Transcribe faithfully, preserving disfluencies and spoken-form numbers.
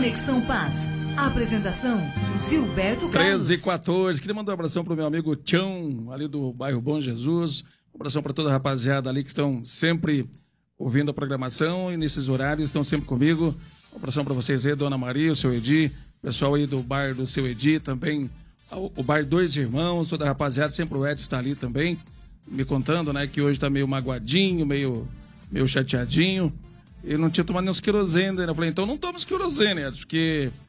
Conexão Paz. A apresentação, Gilberto Carlos. treze e quatorze. Queria mandar um abração pro meu amigo Tião, ali do bairro Bom Jesus. Um abração para toda a rapaziada ali que estão sempre ouvindo a programação e nesses horários estão sempre comigo. Um abração para vocês aí, Dona Maria, o seu Edi, pessoal aí do bar do seu Edi, também o bar Dois Irmãos, toda a rapaziada, sempre o Edson está ali também, me contando, né, que hoje tá meio magoadinho, meio, meio chateadinho. Eu não tinha tomado nem uns querosene, né? Eu falei, então não toma os querosene, Edson, porque